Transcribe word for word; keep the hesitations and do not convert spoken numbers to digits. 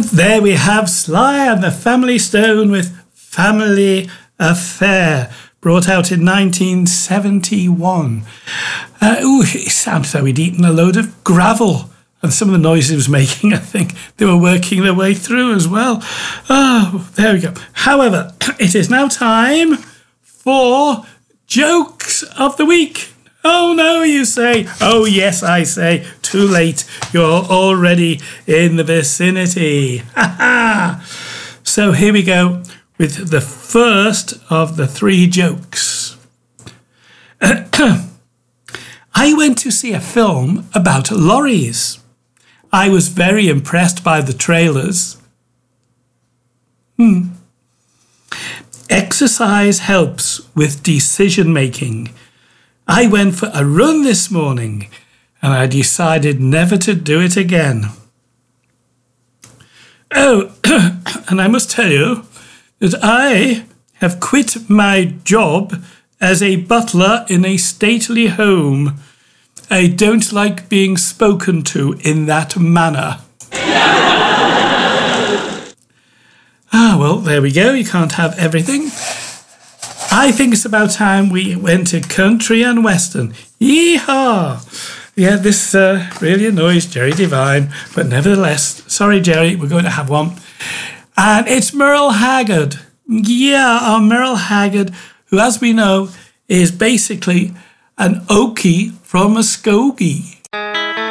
And there we have Sly and the Family Stone with Family Affair, brought out in nineteen seventy-one. Uh, ooh, it sounded as though he'd eaten a load of gravel. And some of the noises he was making, I think they were working their way through as well. Oh, there we go. However, it is now time for Jokes of the Week. Oh, no, you say. Oh, yes, I say. Too late. You're already in the vicinity. Ha ha. So here we go with the first of the three jokes. I went to see a film about lorries. I was very impressed by the trailers. Hmm. Exercise helps with decision making. I went for a run this morning and I decided never to do it again. Oh, and I must tell you that I have quit my job as a butler in a stately home. I don't like being spoken to in that manner. Ah, well, there we go. You can't have everything. I think it's about time we went to country and western. Yee-haw! Yeah, this uh, really annoys Jerry Devine, but nevertheless, sorry, Jerry, we're going to have one. And it's Merle Haggard. Yeah, our Merle Haggard, who, as we know, is basically an Okie from Muskogee.